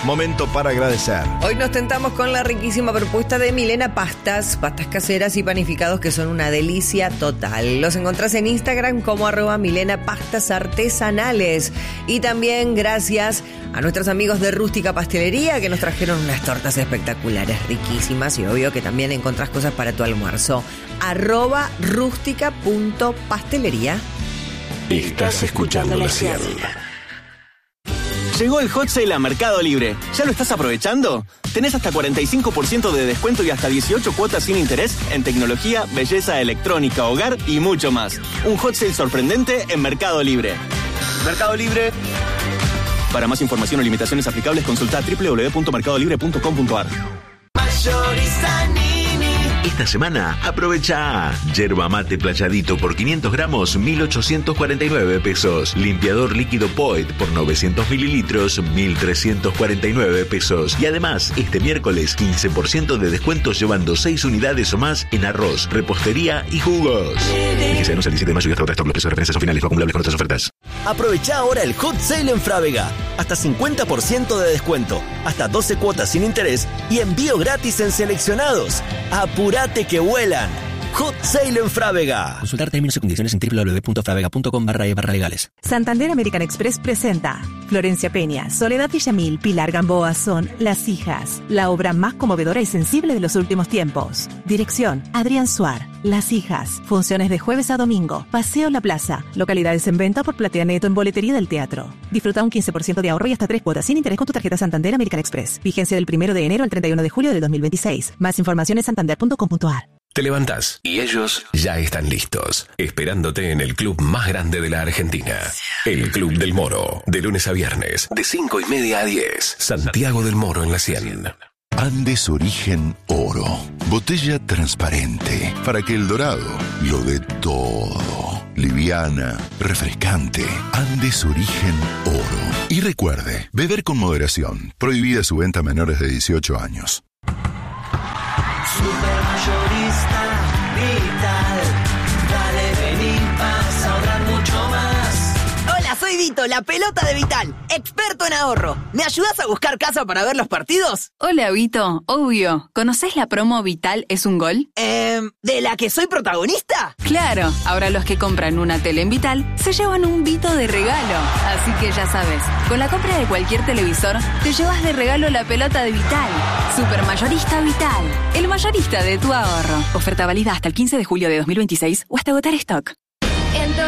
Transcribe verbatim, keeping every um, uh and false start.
momento para agradecer. Hoy nos tentamos con la riquísima propuesta de Milena Pastas, pastas caseras y panificados que son una delicia total. Los encontrás en Instagram como arroba Milena Pastas Artesanales. Y también gracias a nuestros amigos de Rústica Pastelería que nos trajeron unas tortas espectaculares, riquísimas, y obvio que también encontrás cosas para tu almuerzo. Arroba rústica punto pastelería. Estás escuchando la cien. Llegó el Hot Sale a Mercado Libre. ¿Ya lo estás aprovechando? Tenés hasta cuarenta y cinco por ciento de descuento y hasta dieciocho cuotas sin interés en tecnología, belleza, electrónica, hogar y mucho más. Un Hot Sale sorprendente en Mercado Libre. Mercado Libre. Para más información o limitaciones aplicables, consulta doble u doble u doble u punto mercado libre punto com punto a r. Esta semana aprovecha yerba mate playadito por quinientos gramos, mil ochocientos cuarenta y nueve pesos. Limpiador líquido Poet por novecientos mililitros, mil trescientos cuarenta y nueve pesos. Y además, este miércoles, quince por ciento de descuento llevando seis unidades o más en arroz, repostería y jugos. Fíjese, no es el diecisiete de mayo y hasta otra stock. Los precios de referencia son finales o acumulables con otras ofertas. Aprovecha ahora el Hot Sale en Frávega. Hasta cincuenta por ciento de descuento, hasta doce cuotas sin interés y envío gratis en seleccionados. ¡Apurate que vuelan! Hot Sale en Frávega. Consultar términos y condiciones en doble u doble u doble u punto fravega punto com barra e barra legales. Santander American Express presenta Florencia Peña, Soledad Villamil, Pilar Gamboa son Las Hijas, la obra más conmovedora y sensible de los últimos tiempos. Dirección, Adrián Suar. Las Hijas, funciones de jueves a domingo. Paseo La Plaza, localidades en venta por Platea Neto en boletería del teatro. Disfruta un quince por ciento de ahorro y hasta tres cuotas sin interés con tu tarjeta Santander American Express. Vigencia del primero de enero al treinta y uno de julio del dos mil veintiséis. Más información en santander punto com punto a r. Te levantás y ellos ya están listos, esperándote en el club más grande de la Argentina. El Club del Moro, de lunes a viernes, de cinco y media a diez. Santiago del Moro en la cien. Andes Origen Oro. Botella transparente para que el dorado lo dé todo. Liviana, refrescante. Andes Origen Oro. Y recuerde, beber con moderación. Prohibida su venta a menores de dieciocho años. Supermayorista Vital. Dale, vení, vas a ahorrar mucho más. Hola, soy Vito, la pelota de Vital, experto en ahorro. ¿Me ayudás a buscar casa para ver los partidos? Hola, Vito, obvio. ¿Conocés la promo Vital es un gol? Eh, ¿de la que soy protagonista? Claro, ahora los que compran una tele en Vital se llevan un Vito de regalo. Así que ya sabes, con la compra de cualquier televisor, te llevas de regalo la pelota de Vital. Supermayorista Vital, el mayorista de tu ahorro. Oferta válida hasta el quince de julio de dos mil veintiséis o hasta agotar stock.